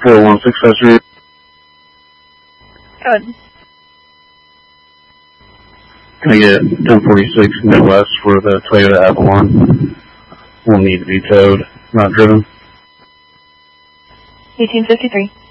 416 West Street. Good. Can I get 1046 Midwest for the Toyota Avalon? Will need to be towed, not driven. 1853.